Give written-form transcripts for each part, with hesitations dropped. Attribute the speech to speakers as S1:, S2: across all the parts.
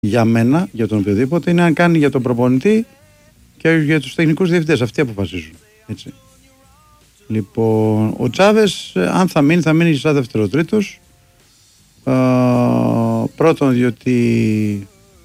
S1: για μένα, για τον οποιοδήποτε, είναι αν κάνει για τον προπονητή και για τους τεχνικούς διευθυντές. Αυτοί αποφασίζουν. Έτσι. Λοιπόν, ο Τσάβες, αν θα μείνει σαν δεύτερο-τρίτος. Πρώτον, διότι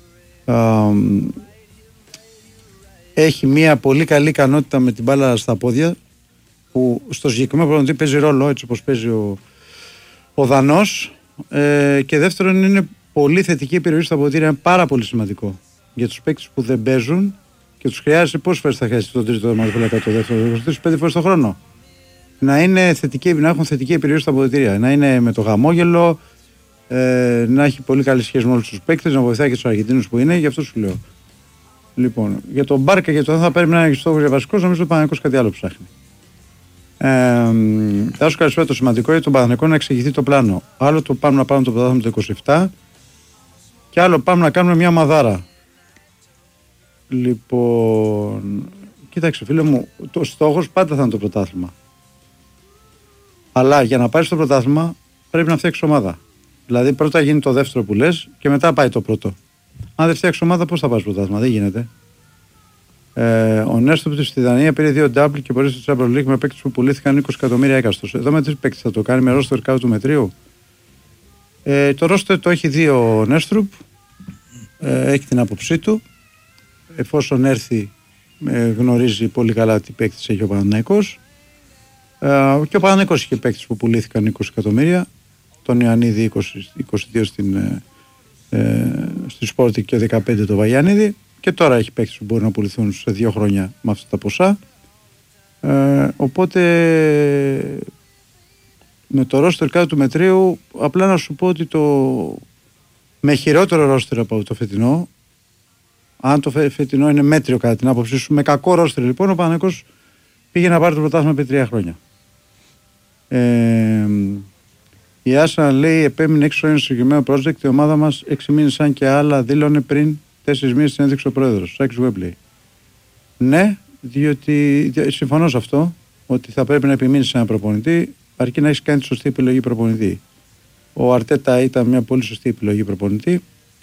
S1: έχει μια πολύ καλή ικανότητα με την μπάλα στα πόδια, που στο συγκεκριμένο προπονητή παίζει ρόλο, έτσι όπως παίζει ο Δανός. Και δεύτερον, είναι πολύ θετική επιρροή στα αποδυτήρια. Είναι πάρα πολύ σημαντικό για τους παίκτες που δεν παίζουν και τους χρειάζεται. Πόσες φορές θα χρειάζεται τον τρίτο τερματοφύλακα, το δεύτερο, 25 φορές το χρόνο. Να έχουν θετική επιρροή στα αποδυτήρια. Να είναι με το χαμόγελο, να έχει πολύ καλή σχέση με όλους τους παίκτες, να βοηθάει και τους Αργεντίνους που είναι, γι' αυτό σου λέω. Λοιπόν, για τον Μπάρκα και το αν θα πρέπει να είναι στόχος για βασικός, νομίζω ότι ο Παναθηναϊκός κάτι άλλο ψάχνει. Τάσο, καλησπέρα. Το σημαντικό είναι τον Παναθηναϊκό να εξηγηθεί το πλάνο. Άλλο το πάμε να πάρουμε το πρωτάθλημα το 27 και άλλο πάμε να κάνουμε μια μαδάρα. Λοιπόν, κοίταξε φίλε μου, το στόχος πάντα θα είναι το πρωτάθλημα. Αλλά για να πάρεις το πρωτάθλημα πρέπει να φτιάξεις ομάδα. Δηλαδή πρώτα γίνει το δεύτερο που λες και μετά πάει το πρώτο. Αν δεν φτιάξεις ομάδα, πώς θα πάρεις πρωτάθλημα? Δεν γίνεται. Ο Νέστοπ στη Δανία πήρε 2 double και μπορεί στο Champions League με παίκτες που πουλήθηκαν 20 εκατομμύρια έκαστος. Εδώ με 3 παίκτες θα το κάνει με ρόστερ κάτω του μετρίου. Το ρόστερ το έχει 2 ο Νέστρουπ. Έχει την άποψή του. Εφόσον έρθει, γνωρίζει πολύ καλά τι παίκτες έχει ο Παναθηναϊκός. Και ο Παναθηναϊκός είχε παίκτες που πουλήθηκαν 20 εκατομμύρια. Τον Ιωαννίδη 22 στη Sporting και 15 το Βαγιάννηδη. Και τώρα έχει παίκτες που μπορούν να πουληθούν σε 2 χρόνια με αυτά τα ποσά. Οπότε με το ρόστερ κάτω του μετρίου, απλά να σου πω ότι με χειρότερο ρόστερ από το φετινό, αν το φετινό είναι μέτριο κατά την άποψή σου, με κακό ρόστερ λοιπόν, ο Παναθηναϊκός πήγε να πάρει το πρωτάθλημα επί 3 χρόνια. Η Άσα λέει επέμεινε 6 χρόνια στο συγκεκριμένο project. Η ομάδα μας 6 μήνες, αν και άλλα, δήλωνε πριν 4 μήνες την έδειξε ο πρόεδρος, Σάκης Γουέμπλεϊ. Ναι, διότι συμφωνώ σε αυτό, ότι θα πρέπει να επιμείνεις σε ένα προπονητή, αρκεί να έχεις κάνει τη σωστή επιλογή προπονητή. Ο Αρτέτα ήταν μια πολύ σωστή επιλογή προπονητή.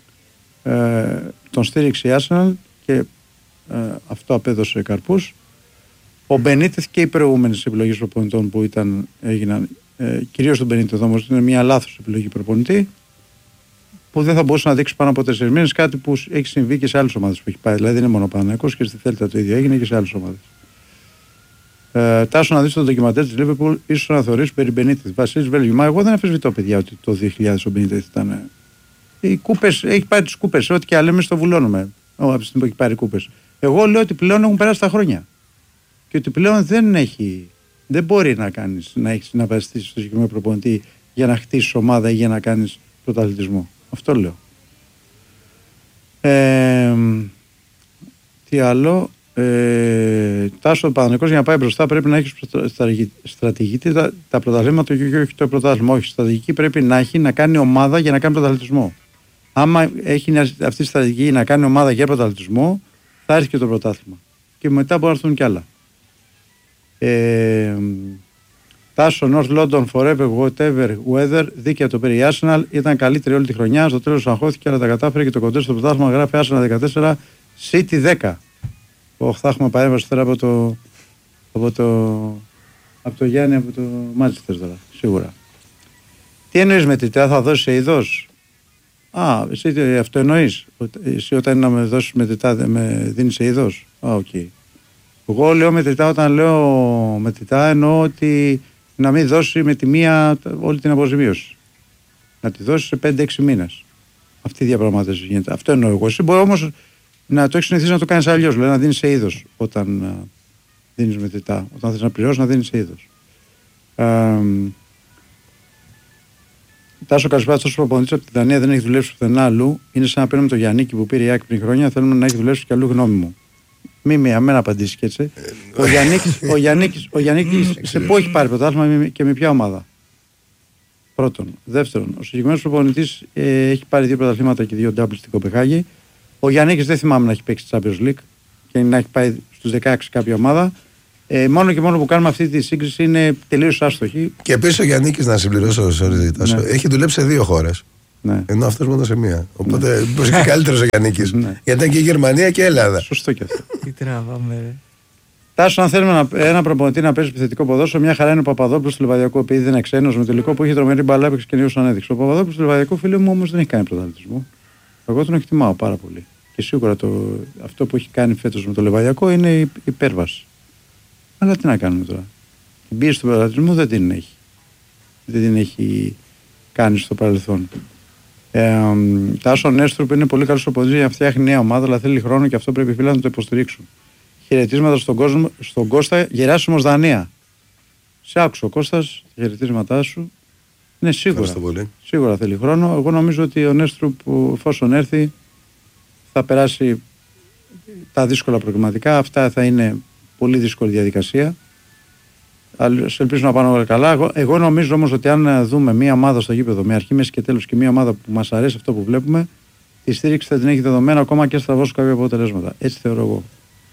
S1: Τον στήριξε η Arsenal και αυτό απέδωσε καρπούς. Ο Μπενίτεθ και οι προηγούμενες επιλογές προπονητών που έγιναν, κυρίως τον Μπενίτεθ όμως, είναι μια λάθος επιλογή προπονητή, που δεν θα μπορούσε να δείξει πάνω από 4 μήνες, κάτι που έχει συμβεί και σε άλλες ομάδες που έχει πάει. Δηλαδή δεν είναι μόνο ο Παναθηναϊκός, και στη Θέλτα το ίδιο έγινε και σε άλλες ομάδες. Τάσο, να δεις το ντοκιμαντέρ της Liverpool, ίσως να θεωρείς περί Μπενίτεθ. Βασίλης Βέλγιο. Εγώ δεν αφισβητώ, παιδιά, ότι το 2000 ο Μπενίτεθ ήταν. Οι κούπες, έχει πάρει τις κούπες. Ό,τι και λέμε στο βουλώνουμε. Από τη στιγμή που έχει πάρει κούπες. Εγώ λέω ότι πλέον έχουν περάσει τα χρόνια. Και ότι πλέον δεν μπορεί να βασιστείς στο συγκεκριμένο προπονητή για να χτίσεις ομάδα ή για να κάνεις πρωταθλητισμό. Αυτό λέω. Τι άλλο? Τάσο, ο Παναθηναϊκός για να πάει μπροστά πρέπει να έχει στρατηγική τα πρωταθλήματα και όχι το πρωτάθλημα. Όχι, στρατηγική πρέπει να έχει να κάνει ομάδα για να κάνει πρωταθλητισμό. Άμα έχει αυτή τη στρατηγική να κάνει ομάδα για πρωταθλητισμό, θα έρθει και το πρωτάθλημα. Και μετά μπορεί να έρθουν κι άλλα. Τάσο, North London forever, whatever weather. Δίκαια το πήρε η Arsenal. Ήταν καλύτερη όλη τη χρονιά. Στο τέλος αγχώθηκε, αλλά τα κατάφερε και το κοντέρ στο πρωτάθλημα. Γράφει Arsenal 14, City 10. Θα έχουμε παρέμβαση τώρα από το Γιάννη, από το Manchester τώρα. Σίγουρα. Τι εννοείς μετρητά, θα δώσεις σε είδος? Εσύ αυτό εννοείς? Εσύ όταν είναι να με δώσεις μετρητά, δεν με δίνεις σε είδος? Οκ. Εγώ λέω μετρητά, όταν λέω μετρητά εννοώ ότι να μην δώσει με τη μία όλη την αποζημίωση. Να τη δώσει σε 5-6 μήνες. Αυτή η διαπραγμάτευση γίνεται. Αυτό εννοώ εγώ. Εσύ μπορεί όμως να το έχεις συνηθίσει να το κάνεις αλλιώς. Δηλαδή να δίνεις σε είδος όταν δίνεις μετρητά. Όταν θες να πληρώσεις, να δίνεις σε είδος. Τάσο, καλησπέρα. Αυτός ο προπονητής από τη Δανία δεν έχει δουλέψει πουθενά αλλού. Είναι σαν να παίρνουμε το Γιαννίκη που πήρε η Άκη πριν χρόνια. Θέλουμε να έχει δουλέψει και αλλού, γνώμη μου. Μην απαντήσει και έτσι. Ο Γιαννίκης σε πού έχει πάρει πρωτάθλημα και με ποια ομάδα? Πρώτον. Δεύτερον, ο συγκεκριμένος προπονητής έχει πάρει 2 πρωταθλήματα και 2 double στην Κοπεχάγη. Ο Γιαννίκης δεν θυμάμαι να έχει παίξει στη Champions League και να έχει πάει στους 16 κάποια ομάδα. Μόνο και μόνο που κάνουμε αυτή τη σύγκριση είναι τελείως άστοχη.
S2: Και επίσης ο Γιαννίκης, να συμπληρώσω, έχει δουλέψει σε 2 χώρες.
S1: Ναι.
S2: Ενώ αυτός μόνο σε μία. Οπότε μπορεί και καλύτερος ο Γιάννικης. Γιατί ήταν και η Γερμανία και η Ελλάδα.
S1: Σωστό και αυτό.
S3: Τι τραβάμε, ρε.
S1: Τάσο, αν θέλουμε ένα προπονητή να παίζει επιθετικό ποδόσφαιρο, μια χαρά είναι ο Παπαδόπουλος του Λιβαδιακού, επειδή δεν είναι ξένος με τελικό που είχε τρομερή μπαλά έπαιξε και νέος ανέδειξε. Ο Παπαδόπουλος του Λιβαδιακού, φίλε μου, όμως δεν έχει κάνει πρωταθλητισμό. Εγώ τον εκτιμάω πάρα πολύ. Και σίγουρα αυτό που έχει κάνει φέτος με το Λιβαδιακό είναι υπέρβαση. Αλλά τι να κάνουμε τώρα. Την πίεση του πρωταθλητισμού δεν την έχει. Δεν την έχει κάνει στο παρελθόν. Τάσο Νέστρουπ είναι πολύ καλός προπονητής για να φτιάχνει νέα ομάδα, αλλά θέλει χρόνο και αυτό πρέπει οι φίλοι να το υποστηρίξουν. Χαιρετίσματα στον Κώστα, Γεράσιμος Δανία. Σε άκουσε ο Κώστας, χαιρετίσματά σου. Ναι, σίγουρα θέλει χρόνο. Εγώ νομίζω ότι ο Νέστρουπ, εφόσον έρθει, θα περάσει τα δύσκολα προγραμματικά. Αυτά θα είναι πολύ δύσκολη διαδικασία. Σε ελπίζω να πάνε όλα καλά. Εγώ νομίζω όμως ότι αν δούμε μία ομάδα στο γήπεδο με αρχή, μέση και τέλος και μία ομάδα που μας αρέσει αυτό που βλέπουμε, η στήριξη θα την έχει δεδομένα ακόμα και στραβώσουν κάποια αποτελέσματα. Έτσι θεωρώ εγώ.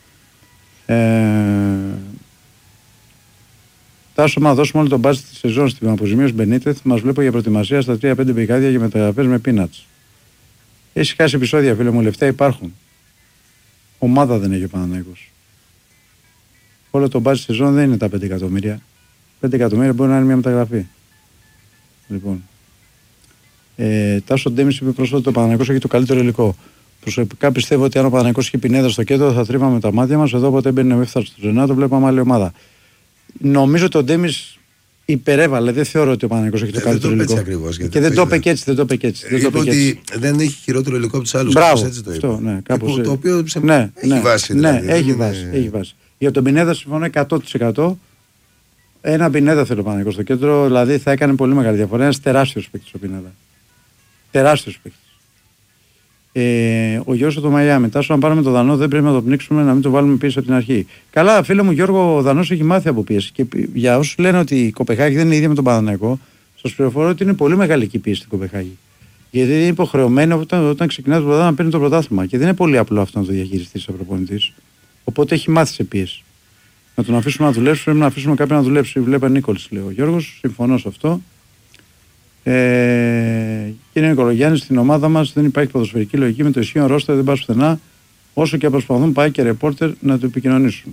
S1: Τάσο, μα δώσουμε όλο τον μπάζι τη σεζόν στην αποζημίωση Μπενίτεθ. Μας βλέπω για προετοιμασία στα 3-5 πικάδια για μεταγραφές με πίνατς. Έχει χάσει επεισόδια, φίλε μου. Λεφτά υπάρχουν. Ομάδα δεν έχει ο Παναθηναϊκός. Όλο το μπάζι τη σεζόν δεν είναι τα 5 εκατομμύρια. 5 εκατομμύρια μπορεί να είναι μια μεταγραφή. Λοιπόν. Τάσο Ντέμις είπε πρόσφατα ότι ο Παναθηναϊκός έχει το καλύτερο υλικό. Προσωπικά πιστεύω ότι αν ο Παναθηναϊκός είχε Πινέδα στο κέντρο θα τρίβαμε τα μάτια μας. Εδώ όποτε έμπαινε ο Έφθαρ στο Ζενάτο, βλέπαμε άλλη ομάδα. Νομίζω ότι ο Ντέμις υπερέβαλε. Δεν θεωρώ ότι ο Παναθηναϊκός έχει το καλύτερο υλικό.
S2: Ακριβώς,
S1: και δεν το είπε και έτσι. Δεν το είπε και έτσι.
S2: Είπε ότι δεν έχει χειρότερο υλικό από τους άλλους.
S1: Μπράβο.
S2: Έτσι το είπε.
S1: Αυτό, ναι,
S2: το οποίο έχει βάση.
S1: Ναι, έχει βάση. Για τον Πινέδα συμφωνώ 100%. Ένα Πινέδα θέλω Παναθηναϊκός στο κέντρο, δηλαδή θα έκανε πολύ μεγάλη διαφορά. Ένας τεράστιος παίκτης ο Πινέδα. Τεράστιος παίκτης. Ο Γιώργος το Μαϊάμι. Τάσο, αν πάρουμε το Δανό, δεν πρέπει να το πνίξουμε, να μην το βάλουμε πίσω από την αρχή. Καλά, φίλε μου Γιώργο, ο Δανός έχει μάθει από πίεση. Και για όσους λένε ότι η Κοπεχάγη δεν είναι ίδια με τον Παναθηναϊκό, σας πληροφορώ ότι είναι πολύ μεγάλη η πίεση στην Κοπεχάγη. Γιατί είναι υποχρεωμένο όταν ξεκινά το πρωτάθλημα να παίρνει το πρωτάθλημα. Και δεν είναι πολύ απλό αυτό να το διαχειριστεί σαν προπονητής. Οπότε έχει μάθει σε πίεση. Να τον αφήσουμε να δουλέψει, πρέπει να αφήσουμε κάποιον να δουλέψει. Βλέπε Νίκολς, λέει ο Γιώργος, συμφωνώ σε αυτό. Κύριε Νικολογιάννη, στην ομάδα μας δεν υπάρχει ποδοσφαιρική λογική. Με το ισχύον ρόστερ δεν πας πουθενά. Όσο και προσπαθούν πάει και ρεπόρτερ να το επικοινωνήσουν.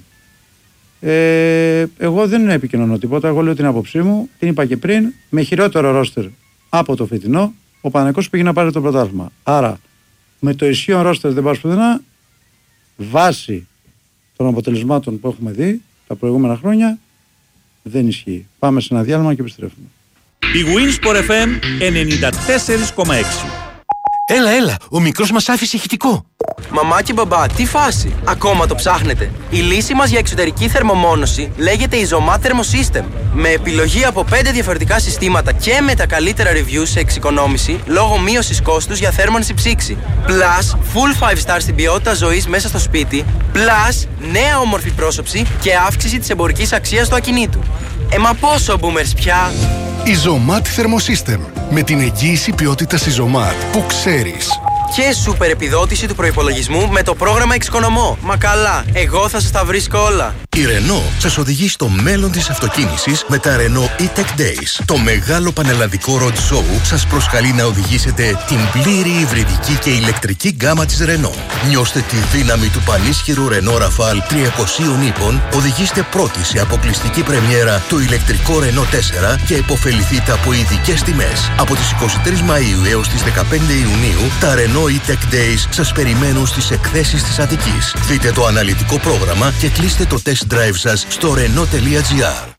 S1: Εγώ δεν επικοινωνώ τίποτα. Εγώ λέω την άποψή μου. Την είπα και πριν. Με χειρότερο ρόστερ από το φετινό, ο Παναθηναϊκός πήγε να πάρει το πρωτάθλημα. Άρα, με το ισχύον ρόστερ δεν πας πουθενά. Βάσει των αποτελεσμάτων που έχουμε δει τα προηγούμενα χρόνια, δεν ισχύει. Πάμε σε ένα διάλειμμα και επιστρέφουμε.
S4: Η Winsport FM 94,6.
S5: Έλα, ο μικρός μας άφησε ηχητικό.
S6: Μαμά και μπαμπά, τι φάση, ακόμα το ψάχνετε? Η λύση μας για εξωτερική θερμομόνωση λέγεται Isomat Thermosystem. Με επιλογή από 5 διαφορετικά συστήματα και με τα καλύτερα reviews σε εξοικονόμηση λόγω μείωσης κόστους για θέρμανση ψήξη. Plus, full 5 star στην ποιότητα ζωής μέσα στο σπίτι. Plus, νέα όμορφη πρόσωψη και αύξηση της εμπορικής αξίας του ακινήτου. Μα πόσο boomers πια?
S5: Isomat Thermosystem. Με την εγγύηση ποιότητας Isomat που ξέρεις.
S6: Και σούπερ επιδότηση του προϋπολογισμού με το πρόγραμμα Εξοικονομώ. Μα καλά, εγώ θα σας τα βρίσκω όλα.
S5: Η Renault σας οδηγεί στο μέλλον της αυτοκίνησης με τα Renault E-Tech Days. Το μεγάλο πανελλαδικό road show σας προσκαλεί να οδηγήσετε την πλήρη υβριδική και ηλεκτρική γκάμα της Renault. Νιώστε τη δύναμη του πανίσχυρου Renault Rafale 300 ύπων, οδηγήστε πρώτοι σε αποκλειστική πρεμιέρα το ηλεκτρικό Renault 4 και επωφεληθείτε από ειδικές τιμές. Από τις 23 Μαΐου έως τις 15 Ιουνίου, τα Renault E-Tech Days σας περιμένουν στις εκθέσεις της Αττικής. Δείτε το αναλυτικό πρόγραμμα και κλείστε το test drive σας στο renault.gr.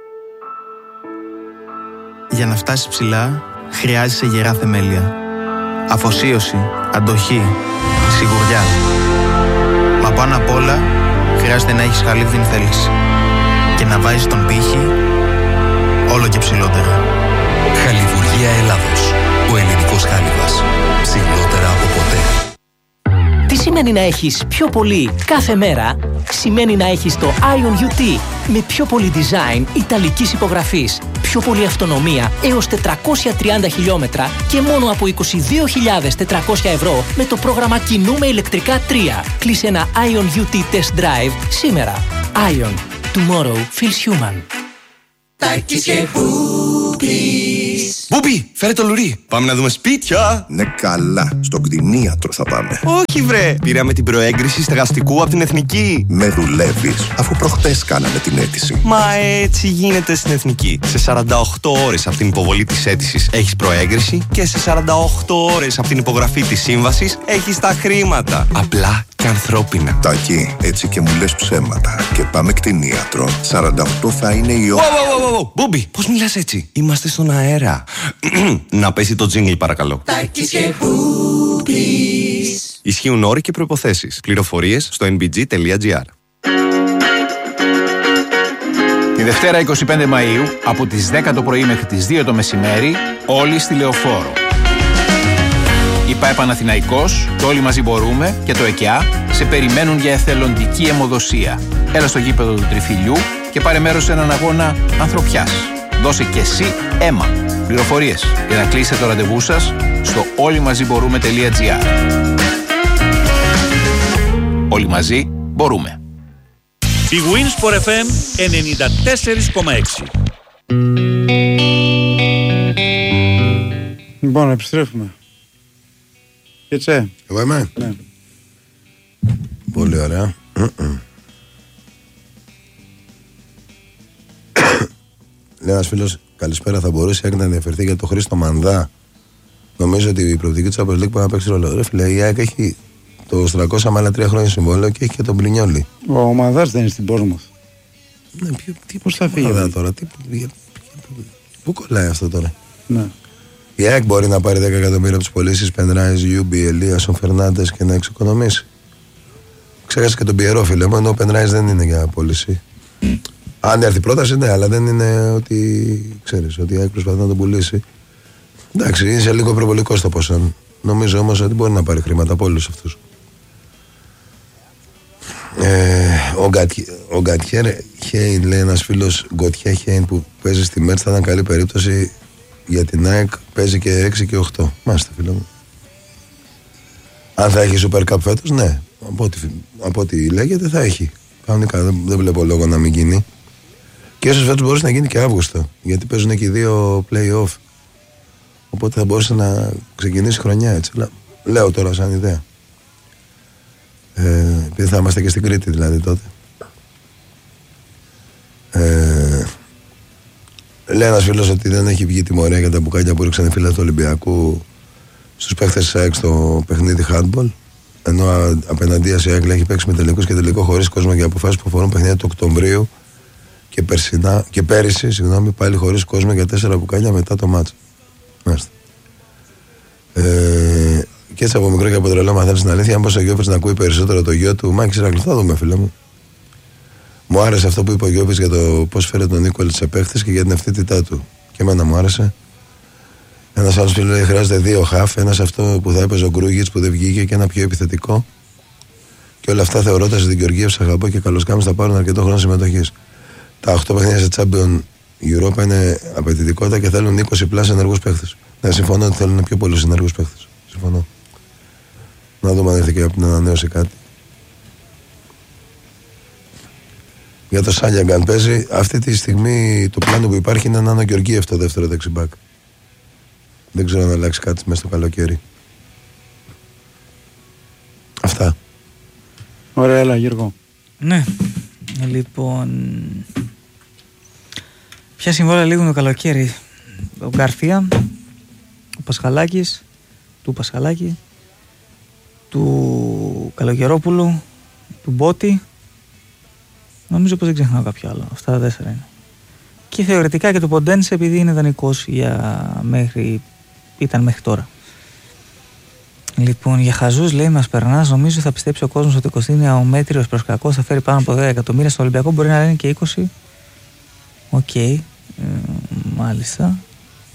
S3: Για να φτάσεις ψηλά, χρειάζεσαι γερά θεμέλια. Αφοσίωση, αντοχή, σιγουριά. Μα πάνω απ' όλα, χρειάζεται να έχεις χαλίβδιν θέληση. Και να βάζεις τον πύχη όλο και ψηλότερα.
S5: Χαλιβουργία Ελλάδος. Ο ελληνικός χάλιβας. Ψηλότερα από ποτέ.
S7: Τι σημαίνει να έχεις πιο πολύ κάθε μέρα? Σημαίνει να έχεις το Ion UT με πιο πολύ design ιταλικής υπογραφής, πιο πολύ αυτονομία έως 430 χιλιόμετρα και μόνο από 22.400 ευρώ με το πρόγραμμα Κινούμε ηλεκτρικά 3. Κλείσε ένα Ion UT Test Drive σήμερα. Ion. Tomorrow feels human.
S8: Τάκης και Μπούκλης. Μπούμπι, φέρε το λουρί. Πάμε να δούμε σπίτια.
S2: Ναι, καλά. Στον κτηνίατρο θα πάμε.
S8: Όχι, βρε. Πήραμε την προέγκριση στεγαστικού από την Εθνική.
S2: Με δουλεύεις, αφού προχτές κάναμε την αίτηση.
S8: Μα έτσι γίνεται στην Εθνική. Σε 48 ώρες από την υποβολή της αίτησης έχεις προέγκριση και σε 48 ώρες από την υπογραφή της σύμβασης έχεις τα χρήματα. Απλά και ανθρώπινα.
S2: Τάκη, έτσι και μου λες ψέματα. Και πάμε κτηνίατρο. 48 θα είναι η ώρα.
S8: Μπούμπι, πώς μιλάς έτσι? Είμαστε στον αέρα. Να πέσει το τζίνγκλ, παρακαλώ.
S9: Τάκης και Μπούμπις.
S8: Ισχύουν όροι και προϋποθέσεις. Πληροφορίες στο nbg.gr.
S10: Τη Δευτέρα 25 Μαΐου, από τις 10 το πρωί μέχρι τις 2 το μεσημέρι, όλοι στη Λεωφόρο. Η ΠΑΕ Παναθηναϊκός, το Όλοι Μαζί Μπορούμε και το ΕΚΙΑ σε περιμένουν για εθελοντική αιμοδοσία. Έλα στο γήπεδο του Τριφυλιού και πάρε μέρος σε έναν αγώνα ανθρωπιάς. Δώσε και εσύ αίμα. Πληροφορίες για να κλείσετε το ραντεβού σας στο όλοιμαζιμπορούμε.gr. Όλοι μαζί μπορούμε.
S4: Η Winsport FM 94,6.
S1: Λοιπόν, επιστρέφουμε. Και
S2: εγώ είμαι.
S1: Ναι.
S2: Πολύ ωραία. Λέει ένας φίλος, καλησπέρα, θα μπορούσε η ΑΕΚ να ενδιαφερθεί για το Χρήστο Μανδά. Νομίζω ότι η προοπτική του Champions League μπορεί να παίξει ρόλο. Ρε φίλε, η ΑΕΚ έχει το Στρακώσα με άλλα 3 χρόνια συμβόλαιο και έχει και τον Μπρινιόλι.
S1: Ο Μανδάς δεν είναι στην Πόρνμουθ.
S2: Ναι,
S1: πώς θα φύγει
S2: τώρα, πού κολλάει αυτό τώρα?
S1: Ναι.
S2: Η ΑΕΚ μπορεί να πάρει 10 εκατομμύρια από τις πωλήσεις Πενράιζ, Ιούμπι, Ελίασον, Φερνάντες και να εξοικονομήσει. Ξέχασε και τον Πιερό, φίλε μου, ενώ ο Πενράιζ δεν είναι για πώληση. Αν έρθει πρόταση, ναι, αλλά δεν είναι ότι ξέρεις, ότι η ΑΕΚ προσπαθεί να τον πουλήσει. Εντάξει, είναι σε λίγο προβολικό το ποσό. Νομίζω όμως ότι μπορεί να πάρει χρήματα από όλους αυτούς. Ο Γκατιέρ Χέιν, λέει ένας φίλος, Γκοτιέ Χέιν που παίζει στη Μέτς, θα ήταν καλή περίπτωση για την ΑΕΚ, παίζει και 6 και 8. Μάλιστα, φίλο μου. Αν θα έχει Super Cup φέτος, ναι. Από ό,τι λέγεται θα έχει. Κανονικά, δεν βλέπω λόγο να μην γίνει. Και ίσως φέτος μπορούσε να γίνει και Αύγουστο, γιατί παίζουν και 2 play-off. Οπότε θα μπορούσε να ξεκινήσει χρονιά έτσι. Λέω τώρα σαν ιδέα. Επειδή θα είμαστε και στην Κρήτη δηλαδή τότε. Λέει ένας φίλος ότι δεν έχει βγει τιμωρία για τα μπουκάκια που ρίξαν οι φίλοι του Ολυμπιακού στους παίχτες της ΑΕΚ στο παιχνίδι handball. Ενώ απέναντίας η ΑΕΚ έχει παίξει με τελικούς και τελικό χωρίς κόσμο για αποφάσεις που αφορούν παιχνίδια του Οκτωβρίου και πέρυσι, πάλι χωρίς κόσμο για 4 μπουκάκια μετά το μάτς. Μάλιστα. Και έτσι από μικρό και από τρελό μαθαίνεις την αλήθεια. Αν πως ο Γιώπης να ακούει περισσότερο το γιο του, Μάκη Ηρακλή, θα δούμε, φίλε μου. Μου άρεσε αυτό που είπε ο Γιώπης για το πώς φέρε τον Νίκολη σε παίχτες και για την ευθύτητά του. Και εμένα μου άρεσε. Ένας άλλος φίλος λέει: χρειάζεται 2 χαφ. Ένας αυτό που θα έπαιζε ο Γκρούγιτς που δεν βγήκε και ένα πιο επιθετικό. Και όλα αυτά θεωρώντας την Γεωργίευση αγαπώ και καλοσκάμεις θα πάρουν αρκετό χρόνο συμμετοχής. Τα 8 παιχνίδια σε Champions Europa είναι απαιτητικότητα και θέλουν 20+ ενεργούς παίχτες. Ναι, συμφωνώ ότι θέλουν πιο πολλούς ενεργούς παίχτες. Συμφωνώ. Να δούμε αν έρθει και από την ανανέωση κάτι. Για το Σάλιαγκαν παίζει. Αυτή τη στιγμή το πλάνο που υπάρχει είναι να είναι ο Γεωργίευ το δεύτερο δεξιμπάκ. Δεν ξέρω αν αλλάξει κάτι μέσα στο καλοκαίρι. Αυτά.
S1: Ωραία, έλα Γιώργο.
S11: Ναι. Λοιπόν, ποια συμβόλαια λήγουν το καλοκαίρι? Ο Γκαρθία, ο Πασχαλάκης, του Πασχαλάκη, του Καλογερόπουλου, του Μπότη. Νομίζω πως δεν ξεχνάω κάποιο άλλο. Αυτά τα 4 είναι. Και θεωρητικά και το Ποντένσε, επειδή είναι δανεικός ήταν μέχρι τώρα. Λοιπόν, για χαζούς λέει μας περνάς. Νομίζω θα πιστέψει ο κόσμος ότι ο Κωστίνια ο μέτριος προς κακός θα φέρει πάνω από 10 εκατομμύρια στο Ολυμπιακό. Μπορεί να λένε και 20. Οκ. Μάλιστα.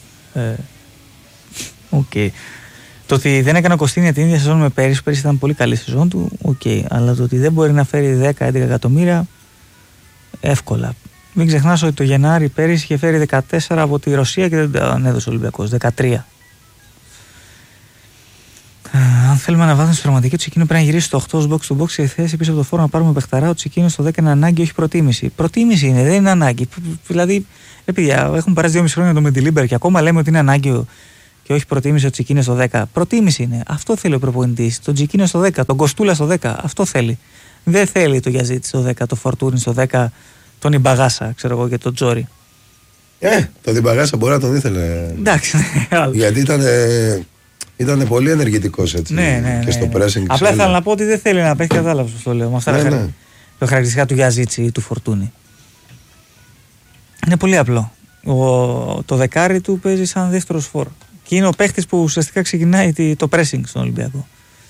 S11: Οκ. Το ότι δεν έκανε ο Κωστίνια την ίδια σεζόν με πέρυσι ήταν πολύ καλή σεζόν του. Οκ. Αλλά το ότι δεν μπορεί να φέρει 10-11 εκατομμύρια εύκολα. Μην ξεχνάς ότι το Γενάρη πέρυσι είχε φέρει 14 από τη Ρωσία και δεν τον έδωσε ο Ολυμπιακός. 13. Αν θέλουμε να βάθουμε στη πραγματική, το Τσικίνιο πρέπει να γυρίσει στο 8 box to box σε θέση πίσω από το φόρο να πάρουμε παιχταρά. Ο Τσικίνιο στο 10 είναι ανάγκη, όχι προτίμηση. Προτίμηση είναι, δεν είναι ανάγκη. Δηλαδή, παιδιά, έχουν περάσει 2,5 χρόνια το Μεντιλίμπερ και ακόμα λέμε ότι είναι ανάγκη και όχι προτίμηση ο Τσικίνιο στο 10. Προτίμηση είναι. Αυτό θέλει ο προπονητής. Το Τσικίνιο στο 10, τον Κοστούλα στο 10. Αυτό θέλει. Δεν θέλει το Γιαζίτη στο 10, το Φορτούνι στο 10, τον Ιμπαγάσα, ξέρω εγώ, και τον Τζόρι.
S2: Τον Ιμπαγάσα μπορεί να τον ήθελε.
S11: Εντάξει.
S2: Γιατί ήταν πολύ ενεργητικός έτσι. Και στο pressing.
S11: Απλά ήθελα να πω ότι δεν θέλει να παίξει, κατάλαβε αυτό το λέω. Με αυτά τα χαρακτηριστικά του Γιαζίτσι ή του Φορτούνι. Είναι πολύ απλό. Το δεκάρι του παίζει σαν δεύτερος φόρ. Και είναι ο παίχτης που ουσιαστικά ξεκινάει το pressing στον Ολυμπιακό.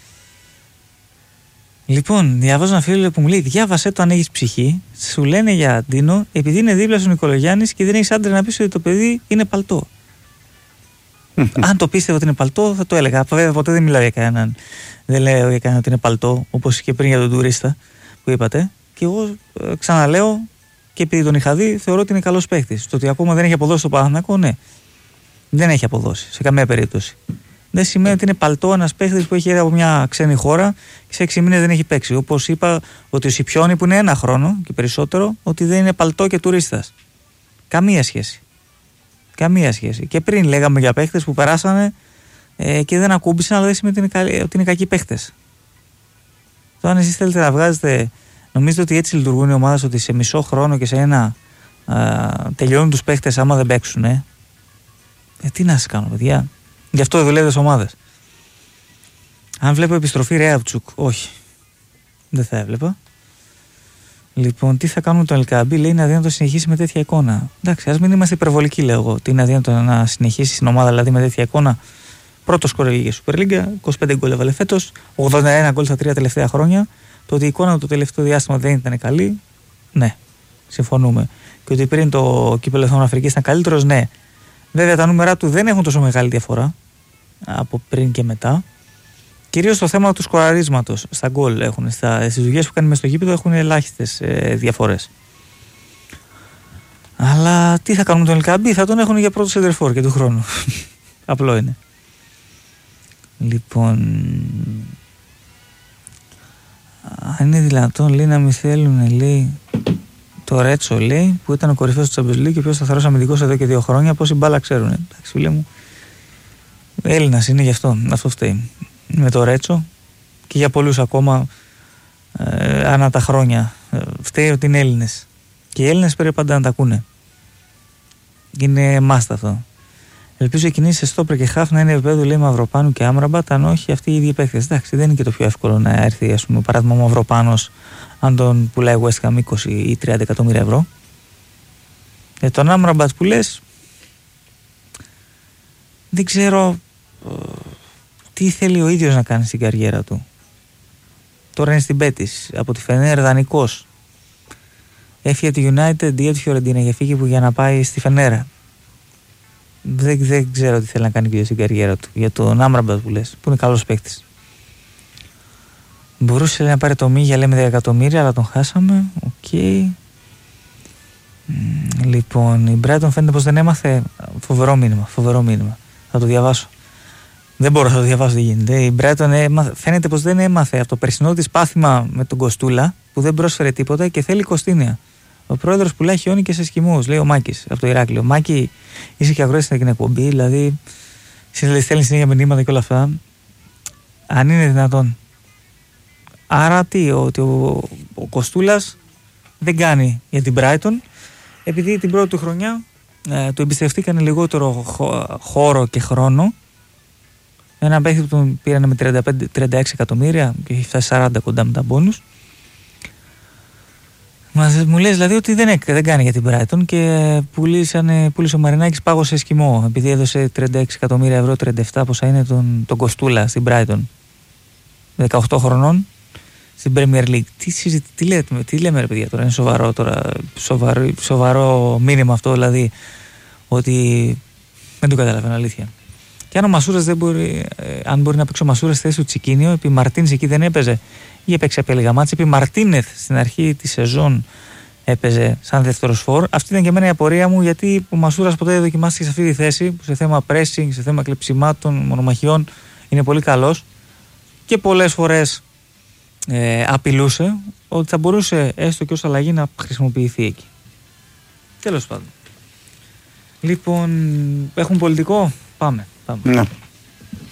S11: Λοιπόν, διαβάζω ένα φίλο που μου λέει: διάβασέ το αν έχεις ψυχή. Σου λένε για Αντίνο, επειδή είναι δίπλα στον Νικολογιάννης και δεν έχεις άντρα να πεις ότι το παιδί είναι παλτό. Αν το πίστευα ότι είναι παλτό, θα το έλεγα. Βέβαια, ποτέ δεν μιλάω για κανέναν. Δεν λέω για κανέναν ότι είναι παλτό, όπως και πριν για τον τουρίστα που είπατε. Και εγώ ξαναλέω, και επειδή τον είχα δει, θεωρώ ότι είναι καλός παίχτης. Το ότι ακόμα δεν έχει αποδώσει το Παναθηναϊκό, ναι. Δεν έχει αποδώσει σε καμία περίπτωση. Δεν σημαίνει ότι είναι παλτό ένας παίχτης που έχει έρθει από μια ξένη χώρα και σε 6 μήνες δεν έχει παίξει. Όπως είπα ότι ο Σιπιόνι που είναι 1 χρόνο και περισσότερο, ότι δεν είναι παλτό και τουρίστας. Καμία σχέση. Καμία σχέση. Και πριν λέγαμε για παίχτες που περάσανε και δεν ακούμπησαν, αλλά δεν σημαίνει ότι είναι κακοί παίχτες. Τώρα, αν εσείς θέλετε να βγάζετε, νομίζετε ότι έτσι λειτουργούν οι ομάδες, ότι σε μισό χρόνο και σε ένα τελειώνουν τους παίχτες άμα δεν παίξουν. Τι να σας κάνω, παιδιά. Γι' αυτό δουλεύετε στις ομάδες. Αν βλέπω επιστροφή Ρέαβτσουκ, όχι. Δεν θα έβλεπα. Λοιπόν, τι θα κάνουμε το Ελκαμπή, λέει είναι αδύνατο να συνεχίσει με τέτοια εικόνα. Εντάξει, ας μην είμαστε υπερβολικοί, λέω εγώ. Τι είναι αδύνατο να συνεχίσει στην ομάδα δηλαδή με τέτοια εικόνα. Πρώτο σκορ για Super League, 25 γκολ έβαλε φέτος, 81 γκολ στα 3 τελευταία χρόνια. Το ότι η εικόνα το τελευταίο διάστημα δεν ήταν καλή, ναι, συμφωνούμε. Και ότι πριν το κύπελλο Εθνών Αφρικής ήταν καλύτερος, ναι. Βέβαια τα νούμερα του δεν έχουν τόσο μεγάλη διαφορά από πριν και μετά. Κυρίως το θέμα του σκοραρίσματος στα γκολ έχουν. Στις δουλειές που κάνει μες στο γήπεδο έχουν ελάχιστες διαφορές. Αλλά τι θα κάνουν τον Ελκαμπή, θα τον έχουν για πρώτο σεντερφόρ και του χρόνου. Απλό είναι. Λοιπόν, αν είναι δυνατόν, λέει, να μην θέλουν, λέει, το Ρέτσο, λέει, που ήταν ο κορυφαίος του Champions League και ο πιο σταθερός αμυντικός εδώ και 2 χρόνια, πόσοι μπάλα ξέρουν. Εντάξει, φίλε μου, Έλληνας είναι γι' αυτό, αυτό φταίει. Με το Ρέτσο και για πολλούς ακόμα ανά τα χρόνια. Φταίει ότι είναι Έλληνες. Και οι Έλληνες πρέπει πάντα να τα ακούνε. Είναι μάστα αυτό. Ελπίζω οι κινήσεις σε στόπερ και χαφ να είναι επίπεδο, λέει, Μαυροπάνου και Άμραμπατ, αν όχι αυτοί οι ίδιοι παίκτες. Εντάξει, δεν είναι και το πιο εύκολο να έρθει, ας πούμε, παράδειγμα, ο Μαυροπάνος, αν τον πουλάει West Ham 20 ή 30 εκατομμύρια ευρώ. Τον Άμραμπατ που λες, δεν ξέρω τι θέλει ο ίδιος να κάνει στην καριέρα του. Τώρα είναι στην Πέτης, από τη Φενέρ δανεικός. Έφυγε τη United ή τη Φιωρεντίνα για να πάει στη Φενέρα. Δεν ξέρω τι θέλει να κάνει και στην καριέρα του. Για τον Άμραμπατ που λες, που είναι καλός παίκτης. Μπορούσε να πάρει το Μίγια, λέμε 10 εκατομμύρια, αλλά τον χάσαμε. Οκ. Λοιπόν, η Brighton φαίνεται πως δεν έμαθε. Φοβερό μήνυμα. Θα το διαβάσω. Δεν μπορώ να το διαβάσω τι γίνεται. Η Brighton φαίνεται πως δεν έμαθε από το περσινό της πάθημα με τον Κοστούλα, που δεν πρόσφερε τίποτα και θέλει Κωστίνια. Ο πρόεδρος πουλάει χιόνι και σε εσκιμμούς, λέει ο Μάκης από το Ηράκλειο. Μάκη, είσαι και αγρότης στην εκπομπή, δηλαδή στέλνει συνέχεια μηνύματα και όλα αυτά. Αν είναι δυνατόν. Άρα τι, ότι ο Κοστούλας δεν κάνει για την Brighton, επειδή την πρώτη του χρονιά του εμπιστευτήκανε λιγότερο χώρο και χρόνο. Ένα παίχτη που τον πήρανε με 36 εκατομμύρια και έχει φτάσει 40 κοντά με τα μπόνους. Μου λες δηλαδή ότι δεν κάνει για την Brighton και πούλησε ο Μαρινάκης πάγο σε εσκιμό, επειδή έδωσε 36 εκατομμύρια ευρώ, 37 πόσα είναι τον Κοστούλα στην Brighton, 18 χρονών στην Premier League. Τι λέμε ρε παιδιά, τώρα είναι σοβαρό, σοβαρό μήνυμα αυτό, δηλαδή ότι δεν το καταλαβαίνω, αλήθεια. Και αν ο Μασούρας δεν μπορεί, αν μπορεί να παίξει ο Μασούρας στη θέση του Τσικίνιο, επί Μαρτίνς εκεί δεν έπαιζε ή έπαιξε από λίγα μάτς, επί Μαρτίνεθ στην αρχή της σεζόν έπαιζε σαν δεύτερος φόρ. Αυτή ήταν και εμένα η απορία μου, γιατί ο Μασούρας ποτέ δεν δοκιμάστηκε σε αυτή τη θέση, που σε θέμα pressing, σε θέμα κλεψιμάτων, μονομαχιών είναι πολύ καλός. και πολλές φορές απειλούσε ότι θα μπορούσε έστω και ως αλλαγή να χρησιμοποιηθεί εκεί. Τέλος πάντων. Λοιπόν, έχουν πολιτικό. Πάμε.
S1: Ναι.